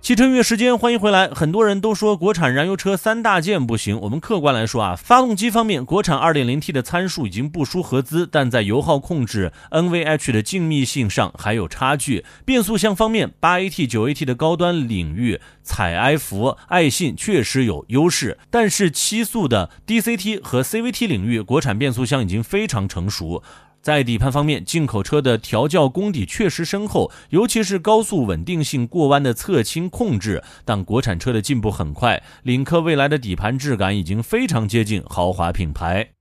汽车音乐时间，欢迎回来。很多人都说国产燃油车三大件不行，我们客观来说啊，发动机方面，国产 2.0T 的参数已经不输合资，但在油耗控制、NVH 的静谧性上还有差距。变速箱方面，8AT、9AT 的高端领域，采埃孚、爱信确实有优势，但是7速的 DCT 和 CVT 领域，国产变速箱已经非常成熟。在底盘方面，进口车的调教功底确实深厚，尤其是高速稳定性过弯的侧倾控制，但国产车的进步很快，领克未来的底盘质感已经非常接近豪华品牌。